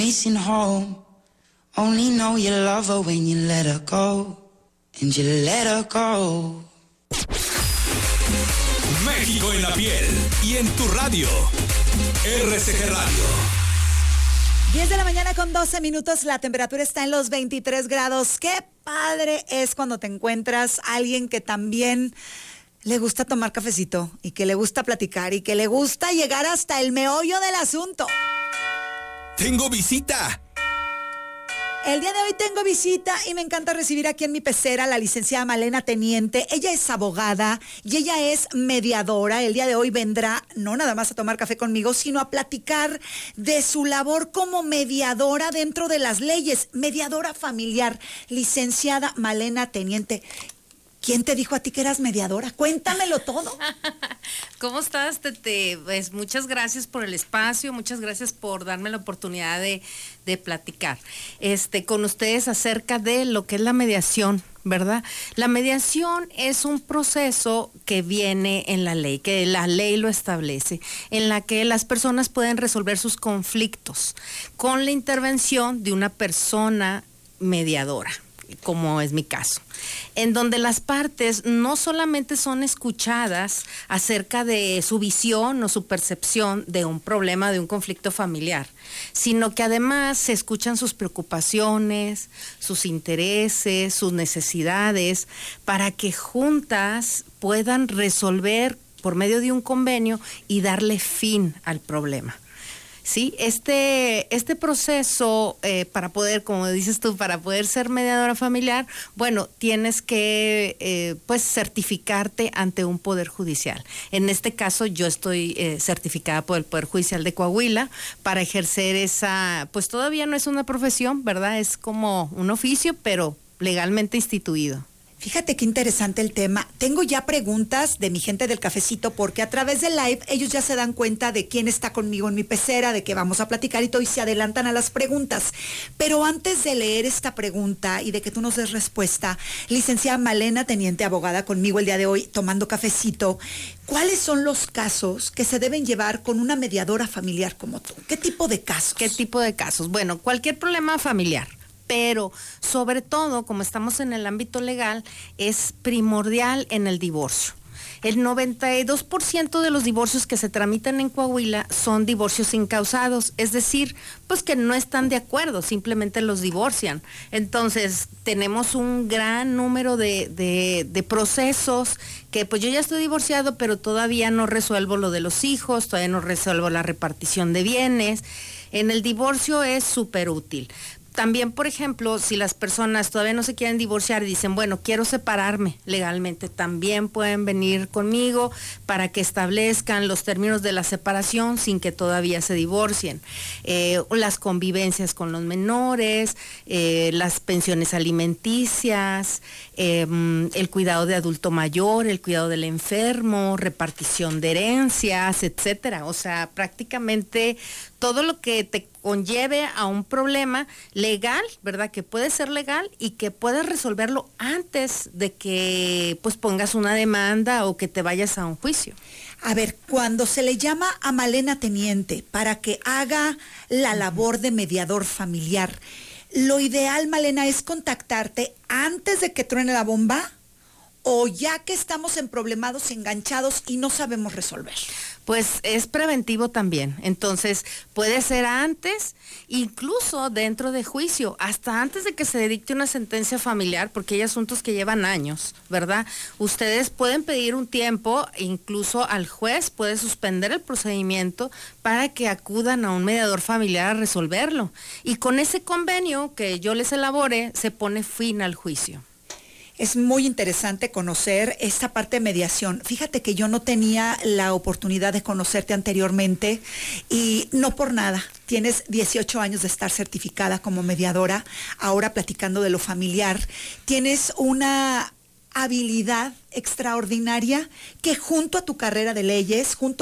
Racing home, only know you love her when you let her go, and you let her go. México en la piel y en tu radio, RCG Radio. 10 de la mañana con 12 minutos, la temperatura está en los 23 grados. Qué padre es cuando te encuentras a alguien que también le gusta tomar cafecito y que le gusta platicar y que le gusta llegar hasta el meollo del asunto. ¡Tengo visita! El día de hoy tengo visita y me encanta recibir aquí en mi pecera a la licenciada Malena Teniente. Ella es abogada y ella es mediadora. El día de hoy vendrá no nada más a tomar café conmigo, sino a platicar de su labor como mediadora dentro de las leyes, mediadora familiar. Licenciada Malena Teniente, ¿quién te dijo a ti que eras mediadora? Cuéntamelo todo. ¿Cómo estás, Tete? Pues muchas gracias por el espacio, muchas gracias por darme la oportunidad de platicar con ustedes acerca de lo que es la mediación, ¿verdad? La mediación es un proceso que viene en la ley, que la ley lo establece, en la que las personas pueden resolver sus conflictos con la intervención de una persona mediadora, como es mi caso, en donde las partes no solamente son escuchadas acerca de su visión o su percepción de un problema, de un conflicto familiar, sino que además se escuchan sus preocupaciones, sus intereses, sus necesidades, para que juntas puedan resolver por medio de un convenio y darle fin al problema. Sí, este proceso para poder, como dices tú, para poder ser mediadora familiar, bueno, tienes que pues certificarte ante un poder judicial. En este caso yo estoy certificada por el Poder Judicial de Coahuila para ejercer esa, pues todavía no es una profesión, ¿verdad? Es como un oficio, pero legalmente instituido. Fíjate qué interesante el tema. Tengo ya preguntas de mi gente del cafecito porque a través del live ellos ya se dan cuenta de quién está conmigo en mi pecera, de qué vamos a platicar y todo, y se adelantan a las preguntas. Pero antes de leer esta pregunta y de que tú nos des respuesta, licenciada Malena Teniente, abogada, conmigo el día de hoy tomando cafecito, ¿cuáles son los casos que se deben llevar con una mediadora familiar como tú? ¿Qué tipo de casos? ¿Qué tipo de casos? Bueno, cualquier problema familiar. Pero sobre todo, como estamos en el ámbito legal, es primordial en el divorcio. El 92% de los divorcios que se tramitan en Coahuila son divorcios incausados, es decir, pues que no están de acuerdo, simplemente los divorcian. Entonces, tenemos un gran número de procesos que pues yo ya estoy divorciado, pero todavía no resuelvo lo de los hijos, todavía no resuelvo la repartición de bienes. En el divorcio es súper útil. También, por ejemplo, si las personas todavía no se quieren divorciar y dicen, bueno, quiero separarme legalmente, también pueden venir conmigo para que establezcan los términos de la separación sin que todavía se divorcien. Las convivencias con los menores, las pensiones alimenticias, el cuidado de adulto mayor, el cuidado del enfermo, repartición de herencias, etcétera. O sea, prácticamente todo lo que te conlleve a un problema legal, ¿verdad? Que puede ser legal y que puedes resolverlo antes de que pues pongas una demanda o que te vayas a un juicio. A ver, cuando se le llama a Malena Teniente para que haga la labor de mediador familiar, lo ideal, Malena, es contactarte antes de que truene la bomba o ya que estamos emproblemados, enganchados y no sabemos resolver. Pues es preventivo también, entonces puede ser antes, incluso dentro de juicio, hasta antes de que se dicte una sentencia familiar, porque hay asuntos que llevan años, ¿verdad? Ustedes pueden pedir un tiempo, incluso al juez puede suspender el procedimiento para que acudan a un mediador familiar a resolverlo. Y con ese convenio que yo les elabore, se pone fin al juicio. Es muy interesante conocer esta parte de mediación. Fíjate que yo no tenía la oportunidad de conocerte anteriormente y no por nada. Tienes 18 años de estar certificada como mediadora, ahora platicando de lo familiar. Tienes una habilidad extraordinaria que junto a tu carrera de leyes, junto